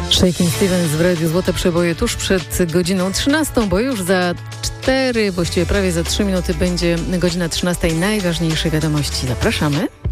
Shakin' Stevens w Radiu Złote Przeboje tuż przed godziną 13, bo już za 4, właściwie prawie za 3 minuty będzie godzina 13. Najważniejsze wiadomości. Zapraszamy.